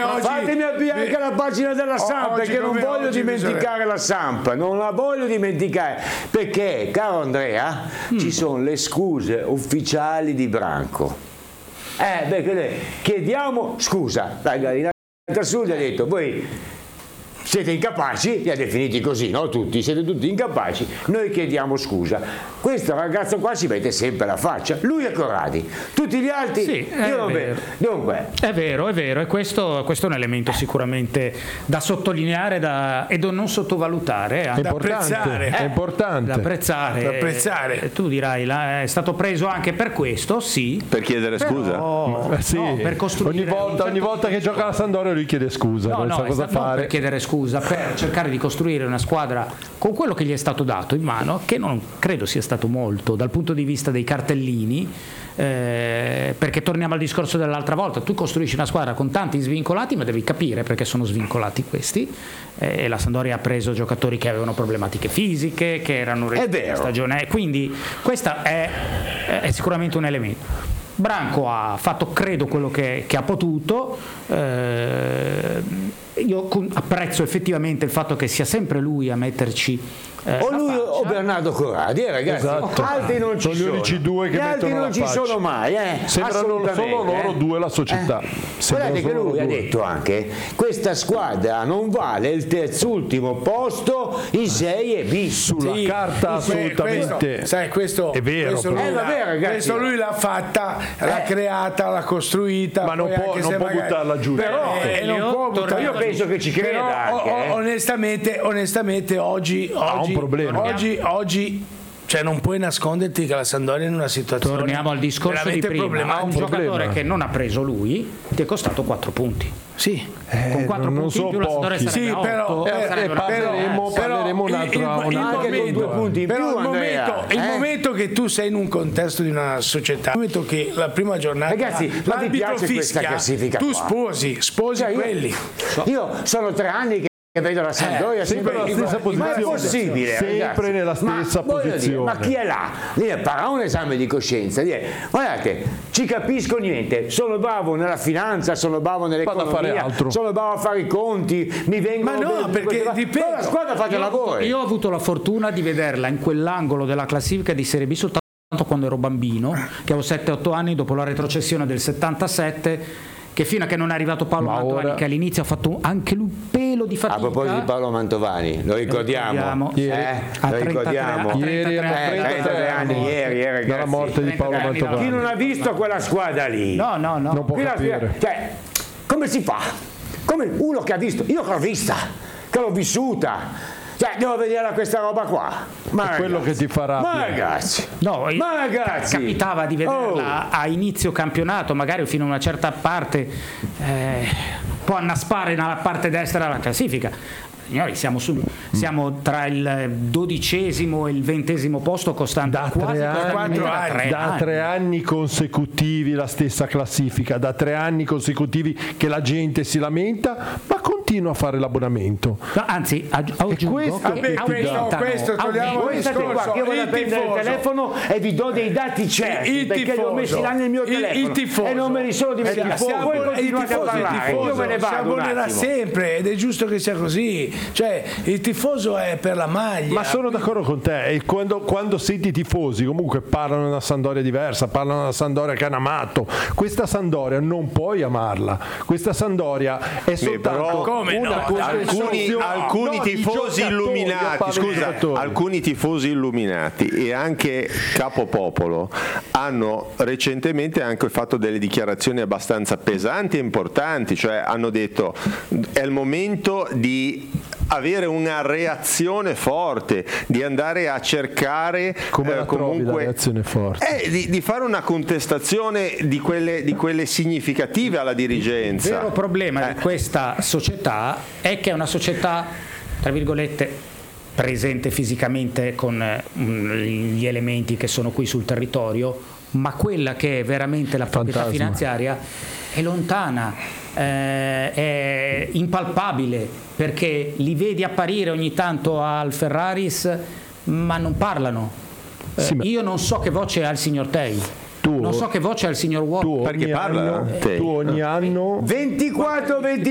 Fatemi aprire anche la pagina della Samp, perché non voglio dimenticare la Samp, non la voglio dimenticare, perché, caro Andrea, ci sono le scuse ufficiali di Branco. Perché chiediamo scusa, la Galina Sud ha detto, voi siete incapaci, li ha definiti così, no? Siete tutti incapaci, noi chiediamo scusa. Questo ragazzo qua si mette sempre la faccia, lui è Corradi, tutti gli altri sì, io non vedo. Dunque. È vero, e questo è un elemento sicuramente da sottolineare e da non sottovalutare, è importante, è importante. Da apprezzare. Tu dirai, è stato preso anche per questo, sì. Per chiedere scusa? Sì. No, per costruire ogni volta che gioca la Sampdoria lui chiede scusa, non sa cosa fare. Per chiedere scusa, per cercare di costruire una squadra con quello che gli è stato dato in mano, che non credo sia stato molto dal punto di vista dei cartellini, perché torniamo al discorso dell'altra volta, tu costruisci una squadra con tanti svincolati, ma devi capire perché sono svincolati questi, e la Sampdoria ha preso giocatori che avevano problematiche fisiche, che erano in stagione, quindi questa è sicuramente un elemento. Branco ha fatto credo quello che ha potuto, io apprezzo effettivamente il fatto che sia sempre lui a metterci o lui o Bernardo Corradi, ragazzi. Esatto. Altri non ci sono. Gli unici due che gli altri non ci sono mai, sembrano solo loro due la società. Guardate che lui ha detto anche questa squadra non vale il terzultimo posto in Serie B. Sulla carta assolutamente questo è vero, questo lui l'ha fatta, l'ha creata, l'ha costruita, ma non può buttarla giù. Però io penso che ci creda anche, onestamente oggi un problema. Oggi cioè non puoi nasconderti che la Sampdoria è in una situazione. Torniamo al discorso di prima. Un giocatore che non ha preso lui ti è costato 4 punti. Sì, con 4 punti in più la Sampdoria sarebbe a 8. Parleremo un altro il momento che tu sei in un contesto di una società, il momento che la prima giornata, ragazzi, l'arbitro fischia, tu sposi quelli. Io sono 3 anni che vedo la Sampdoria sempre nella stessa posizione, ma è possibile, sempre ragazzi? nella stessa posizione. Ma chi è là? Farà un esame di coscienza, guardate, ci capisco niente, sono bravo nella finanza, sono bravo nell'economia, sono bravo a fare i conti, mi vengono. Ma no, perché dipende. La squadra fa il lavoro. Io ho avuto la fortuna di vederla in quell'angolo della classifica di Serie B soltanto quando ero bambino, che avevo 7-8 anni dopo la retrocessione del 77. Che fino a che non è arrivato Paolo Mantovani, che all'inizio ha fatto anche lui un pelo di fatica. A proposito di Paolo Mantovani, lo ricordiamo. Lo ricordiamo. Ieri, 33 anni, ragazzi. Dalla morte di Paolo Mantovani. Chi non ha visto quella squadra lì? No. Non può capire. Come si fa? Come uno che ha visto, io che l'ho vista, che l'ho vissuta. Devo vedere questa roba qua. È quello che ti farà. Ma ragazzi, capitava di vederla a inizio campionato, magari fino a una certa parte, può annaspare nella parte destra della classifica. Signori, siamo tra il 12° e il 20° posto costante da 3 anni consecutivi la stessa classifica, da 3 anni consecutivi che la gente si lamenta, ma continua a fare l'abbonamento. No, anzi, questo togliamo il discorso. Io vado a prendere il telefono e vi do dei dati certi, perché li ho messi là nel mio telefono e non me li sono dimenticato. Voi continuate a parlare, io me ne vado. Si abbonerà sempre ed è giusto che sia così. Cioè il tifoso è per la maglia. Ma sono d'accordo con te, e quando senti i tifosi comunque parlano di una Sampdoria diversa, parlano di una Sampdoria che hanno amato. Questa Sampdoria non puoi amarla, questa Sampdoria è soltanto alcuni tifosi illuminati, alcuni tifosi illuminati e anche capopopolo hanno recentemente anche fatto delle dichiarazioni abbastanza pesanti e importanti, cioè hanno detto è il momento di avere una reazione forte, di andare a cercare comunque la reazione forte? Di fare una contestazione di quelle significative alla dirigenza. Il vero problema di questa società è che è una società, tra virgolette, presente fisicamente con gli elementi che sono qui sul territorio, ma quella che è veramente la proprietà finanziaria è lontana. È impalpabile, perché li vedi apparire ogni tanto al Ferraris ma non parlano. Io non so che voce ha il signor Tei, non so che voce ha il signor Watt, perché parla tu ogni anno 24-25